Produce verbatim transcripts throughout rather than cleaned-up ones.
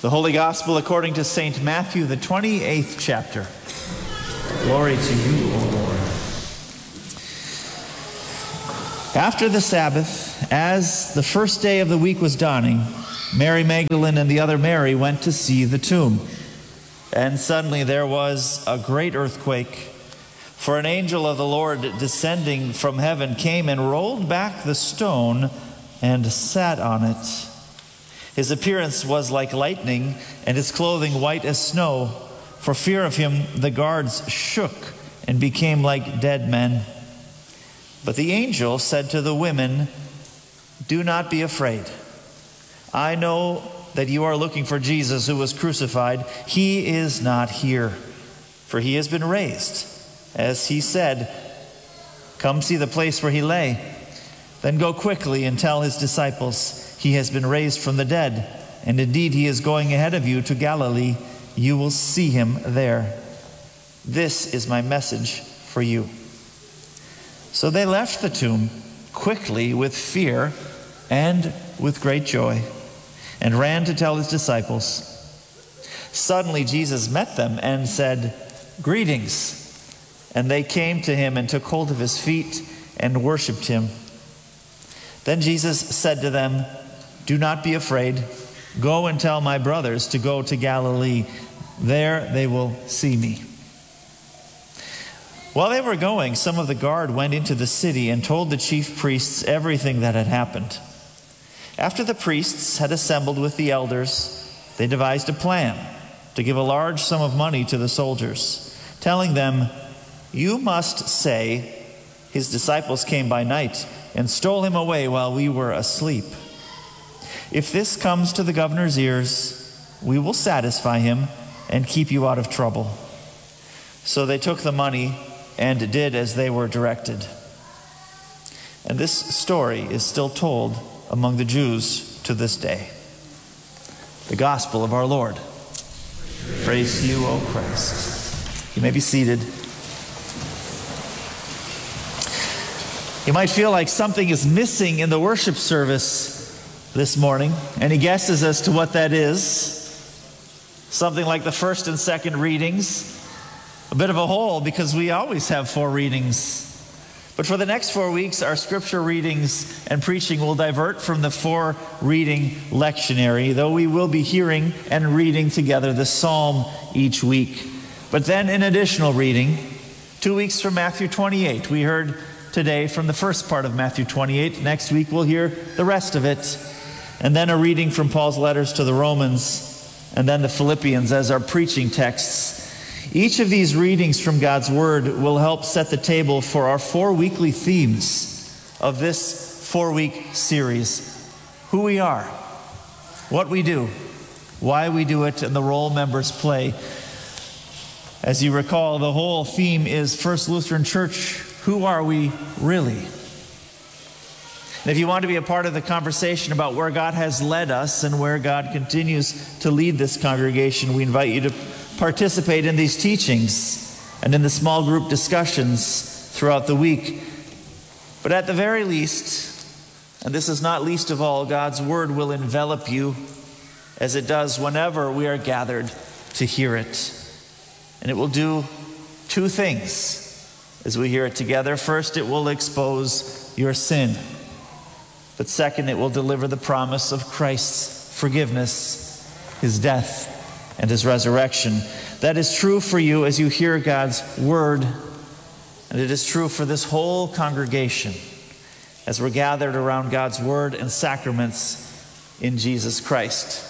The Holy Gospel according to Saint Matthew, the twenty-eighth chapter. Glory to you, O Lord. After the Sabbath, as the first day of the week was dawning, Mary Magdalene and the other Mary went to see the tomb. And suddenly there was a great earthquake, for an angel of the Lord descending from heaven came and rolled back the stone and sat on it. His appearance was like lightning, and his clothing white as snow. For fear of him, the guards shook and became like dead men. But the angel said to the women, "Do not be afraid. I know that you are looking for Jesus who was crucified. He is not here, for he has been raised, as he said. Come see the place where he lay. Then go quickly and tell his disciples, he has been raised from the dead, and indeed he is going ahead of you to Galilee. You will see him there. This is my message for you." So they left the tomb quickly with fear and with great joy, and ran to tell his disciples. Suddenly Jesus met them and said, "Greetings." And they came to him and took hold of his feet and worshipped him. Then Jesus said to them, "Do not be afraid. Go and tell my brothers to go to Galilee. There they will see me." While they were going, some of the guard went into the city and told the chief priests everything that had happened. After the priests had assembled with the elders, they devised a plan to give a large sum of money to the soldiers, telling them, "You must say, 'His disciples came by night and stole him away while we were asleep.' If this comes to the governor's ears, we will satisfy him and keep you out of trouble." So they took the money and did as they were directed. And this story is still told among the Jews to this day. The gospel of our Lord. Praise to you, O Christ. You may be seated. You might feel like something is missing in the worship service this morning. Any guesses as to what that is? Something like the first and second readings. A bit of a hole because we always have four readings. But for the next four weeks, our scripture readings and preaching will divert from the four reading lectionary, though we will be hearing and reading together the psalm each week. But then an additional reading, two weeks from Matthew twenty-eight. We heard today from the first part of Matthew twenty-eight. Next week we'll hear the rest of it. And then a reading from Paul's letters to the Romans, and then the Philippians as our preaching texts. Each of these readings from God's Word will help set the table for our four weekly themes of this four-week series. Who we are, what we do, why we do it, and the role members play. As you recall, the whole theme is First Lutheran Church. Who are we really? And if you want to be a part of the conversation about where God has led us and where God continues to lead this congregation, we invite you to participate in these teachings and in the small group discussions throughout the week. But at the very least, and this is not least of all, God's Word will envelop you as it does whenever we are gathered to hear it. And it will do two things as we hear it together. First, it will expose your sin. But second, it will deliver the promise of Christ's forgiveness, his death, and his resurrection. That is true for you as you hear God's Word, and it is true for this whole congregation as we're gathered around God's Word and sacraments in Jesus Christ.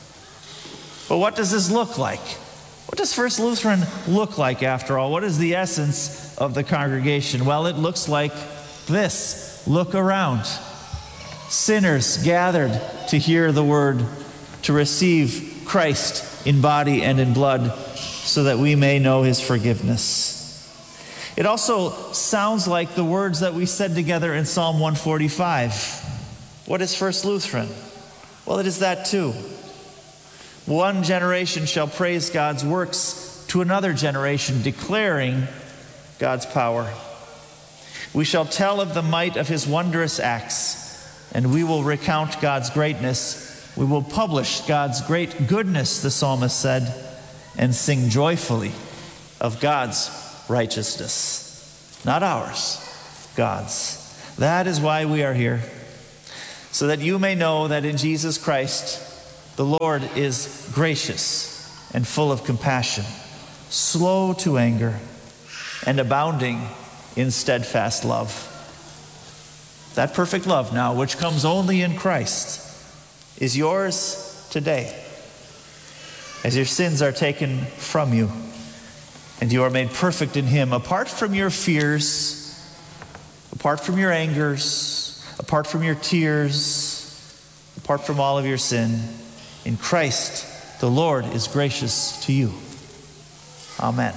But what does this look like? What does First Lutheran look like, after all? What is the essence of the congregation? Well, it looks like this. Look around. Sinners gathered to hear the Word, to receive Christ in body and in blood, so that we may know his forgiveness. It also sounds like the words that we said together in Psalm one forty-five. What is First Lutheran? Well, it is that too. One generation shall praise God's works to another generation, declaring God's power. We shall tell of the might of his wondrous acts, and we will recount God's greatness We will publish God's great goodness, the psalmist said, and sing joyfully of God's righteousness. Not ours, God's. That is why we are here, so that you may know that in Jesus Christ, the Lord is gracious and full of compassion, slow to anger, and abounding in steadfast love. That perfect love now, which comes only in Christ, is yours today, as your sins are taken from you, and you are made perfect in Him, apart from your fears, apart from your angers, apart from your tears, apart from all of your sin. In Christ, the Lord is gracious to you. Amen.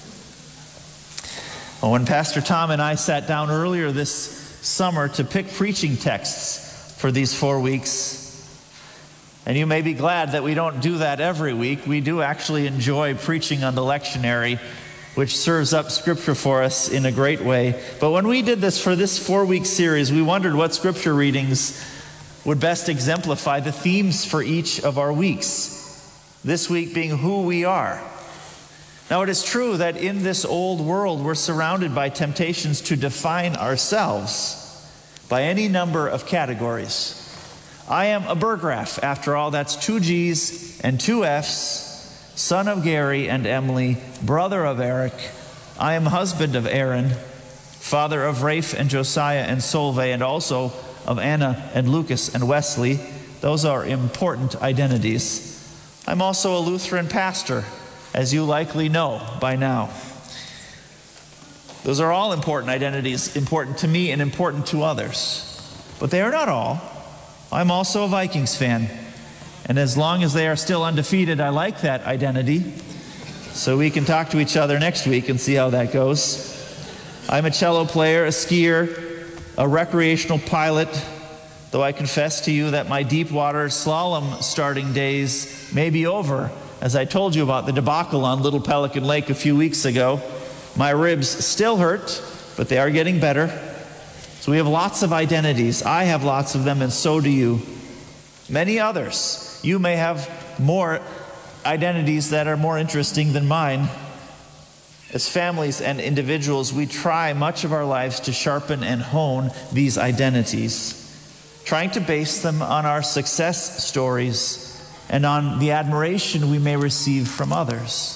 Well, when Pastor Tom and I sat down earlier this summer to pick preaching texts for these four weeks, and you may be glad that we don't do that every week. We do actually enjoy preaching on the lectionary, which serves up Scripture for us in a great way. But when we did this for this four-week series, we wondered what Scripture readings would best exemplify the themes for each of our weeks. This week being who we are. Now, it is true that in this old world, we're surrounded by temptations to define ourselves by any number of categories. I am a Burgraff. After all, that's two G's and two F's. Son of Gary and Emily, brother of Eric. I am husband of Aaron, father of Rafe and Josiah and Solveig, and also of Anna and Lucas and Wesley. Those are important identities. I'm also a Lutheran pastor, as you likely know by now. Those are all important identities, important to me and important to others. But they are not all. I'm also a Vikings fan. And as long as they are still undefeated, I like that identity. So we can talk to each other next week and see how that goes. I'm a cello player, a skier, a recreational pilot, though I confess to you that my deep water slalom starting days may be over. As I told you about the debacle on Little Pelican Lake a few weeks ago, my ribs still hurt, but they are getting better. So we have lots of identities. I have lots of them, and so do you. Many others. You may have more identities that are more interesting than mine. As families and individuals, we try much of our lives to sharpen and hone these identities, trying to base them on our success stories and on the admiration we may receive from others.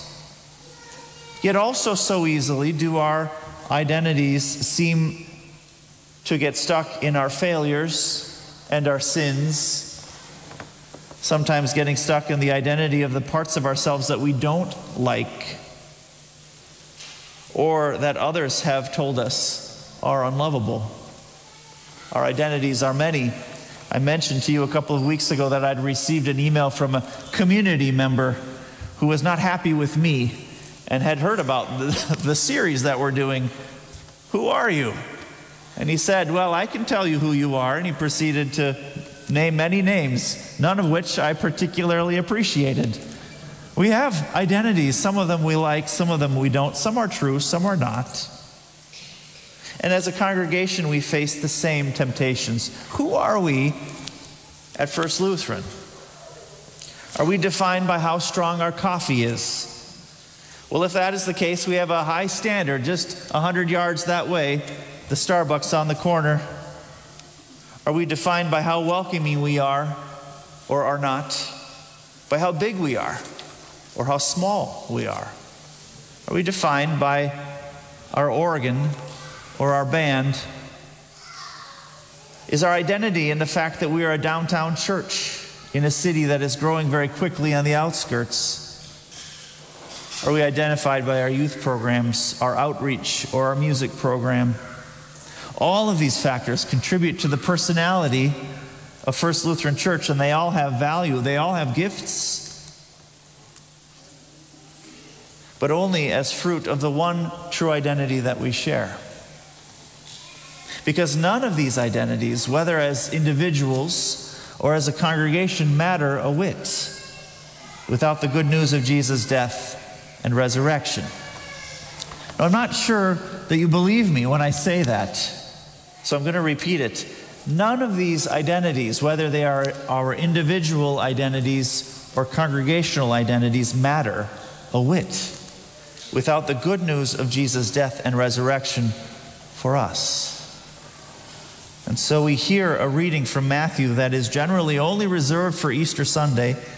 Yet also so easily do our identities seem to get stuck in our failures and our sins, sometimes getting stuck in the identity of the parts of ourselves that we don't like or that others have told us are unlovable. Our identities are many. I mentioned to you a couple of weeks ago that I'd received an email from a community member who was not happy with me and had heard about the, the series that we're doing, Who Are You? And he said, well, I can tell you who you are. And he proceeded to name many names, none of which I particularly appreciated. We have identities. Some of them we like, some of them we don't. Some are true, some are not. And as a congregation, we face the same temptations. Who are we at First Lutheran? Are we defined by how strong our coffee is? Well, if that is the case, we have a high standard just one hundred yards that way, the Starbucks on the corner. Are we defined by how welcoming we are or are not? By how big we are or how small we are? Are we defined by our organ or our band? Is our identity in the fact that we are a downtown church in a city that is growing very quickly on the outskirts? Are we identified by our youth programs, our outreach, or our music program? All of these factors contribute to the personality of First Lutheran Church, and they all have value. They all have gifts, but only as fruit of the one true identity that we share. Because none of these identities, whether as individuals or as a congregation, matter a whit without the good news of Jesus' death and resurrection. Now, I'm not sure that you believe me when I say that, so I'm going to repeat it. none of these identities, whether they are our individual identities or congregational identities, matter a whit without the good news of Jesus' death and resurrection for us. And so we hear a reading from Matthew that is generally only reserved for Easter Sunday,